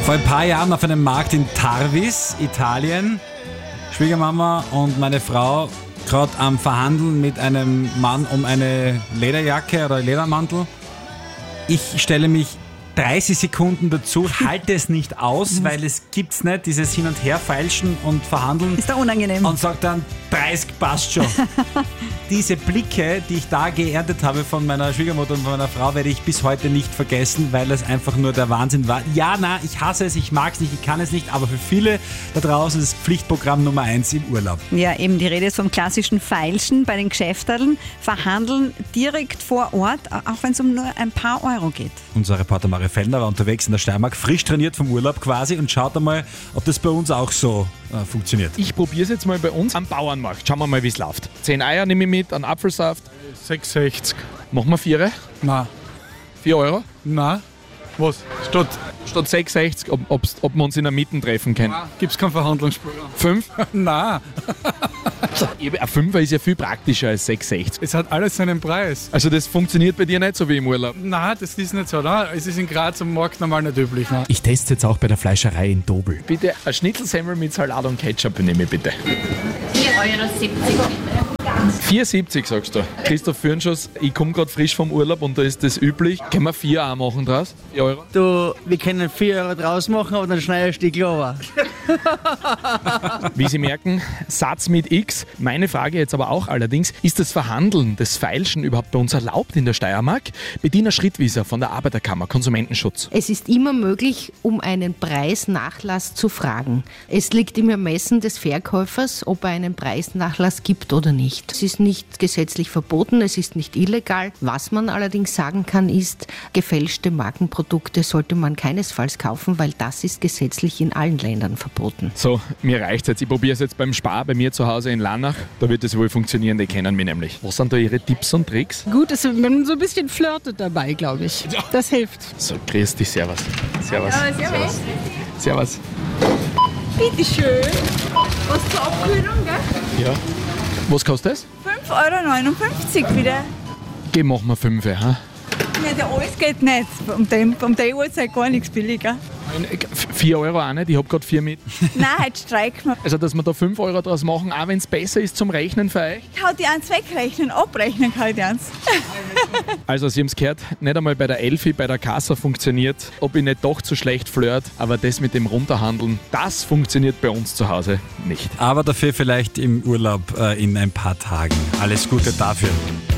Vor ein paar Jahren auf einem Markt in Tarvis, Italien, Schwiegermama und meine Frau gerade am Verhandeln mit einem Mann um eine Lederjacke oder Ledermantel. Ich stelle mich 30 Sekunden dazu, halte es nicht aus, weil es gibt's nicht, dieses Hin- und Herfeilschen und Verhandeln. Ist da unangenehm. Und sagt dann, 30 passt schon. Diese Blicke, die ich da geerntet habe von meiner Schwiegermutter und von meiner Frau, werde ich bis heute nicht vergessen, weil es einfach nur der Wahnsinn war. Ja, ich hasse es, ich mag es nicht, ich kann es nicht, aber für viele da draußen ist es Pflichtprogramm Nummer 1 im Urlaub. Ja, eben die Rede ist vom klassischen Feilschen bei den Geschäfterln. Verhandeln direkt vor Ort, auch wenn es um nur ein paar Euro geht. Unser Reporter Mario Fellner war unterwegs in der Steiermark, frisch trainiert vom Urlaub quasi und schaut einmal, ob das bei uns auch so funktioniert. Ich probiere es jetzt mal bei uns am Bauernmarkt. Schauen wir mal, wie es läuft. 10 Eier nehme ich mit, einen Apfelsaft. 6,60. Machen wir 4? Nein. 4 Euro? Nein. Was? Statt Statt 6,60, ob wir uns in der Mitte treffen können. gibt es keinen Verhandlungsspielraum. 5? Nein. Ein 5er ist ja viel praktischer als 6,60. Es hat alles seinen Preis. Also das funktioniert bei dir nicht so wie im Urlaub? Nein, das ist nicht so. Nein. Es ist in Graz am Markt normal nicht üblich. Nein. Ich teste jetzt auch bei der Fleischerei in Dobel. Bitte ein Schnitzelsemmel mit Salat und Ketchup nehme ich bitte. 4,70 €. 4,70 sagst du. Christoph Fürnschuss, ich komme gerade frisch vom Urlaub und da ist das üblich. Können wir 4 auch machen draus? 4 Euro? Du, wir können 4 Euro draus machen, aber dann schneidest du die Klo. Wie Sie merken, Satz mit X. Meine Frage jetzt aber auch allerdings, ist das Verhandeln, das Feilschen überhaupt bei uns erlaubt in der Steiermark? Bettina Schrittwieser von der Arbeiterkammer Konsumentenschutz. Es ist immer möglich, um einen Preisnachlass zu fragen. Es liegt im Ermessen des Verkäufers, ob er einen Preisnachlass gibt oder nicht. Es ist nicht gesetzlich verboten, es ist nicht illegal. Was man allerdings sagen kann, ist, gefälschte Markenprodukte sollte man keinesfalls kaufen, weil das ist gesetzlich in allen Ländern verboten. So, mir reicht's jetzt. Ich probiere es jetzt beim Spar bei mir zu Hause in Lannach. Da wird es wohl funktionieren, die kennen mich nämlich. Was sind da Ihre Tipps und Tricks? Gut, dass man so ein bisschen flirtet dabei, glaube ich. Das hilft. So, grüß dich, servus. Servus. Servus. Servus. Bitteschön. Was zur Abkühlung, gell? Ja. Was kostet das? 5,59 € wieder. Geh, machen wir 5, ha? Ja, der alles geht nicht. Um die Uhrzeit gar nichts billiger. 4 Euro auch nicht, ich habe gerade 4 mit. Nein, heute streiken wir. Also, dass wir da 5 Euro draus machen, auch wenn es besser ist zum Rechnen für euch. Kann die eins wegrechnen, abrechnen kann die eins. Also, Sie haben es gehört, nicht einmal bei der Elfi, bei der Kassa funktioniert, ob ich nicht doch zu schlecht flirt, aber das mit dem Runterhandeln, das funktioniert bei uns zu Hause nicht. Aber dafür vielleicht im Urlaub in ein paar Tagen. Alles Gute dafür.